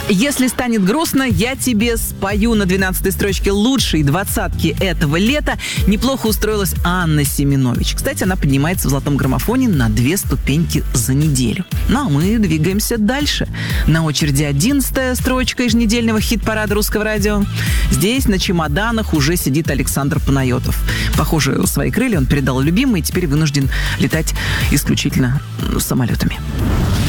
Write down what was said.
«Если станет грустно, я тебе спою» на 12-й строчке лучшей двадцатки этого лета неплохо устроилась Анна Семенович. Кстати, она поднимается в золотом граммофоне на 2 ступеньки за неделю. Ну, а мы двигаемся дальше. На очереди 11-я строчка еженедельного хит-парада Русского радио. Здесь на чемоданах уже сидит Александр Панайотов. Похоже, свои крылья он передал любимой и теперь вынужден летать исключительно самолетами.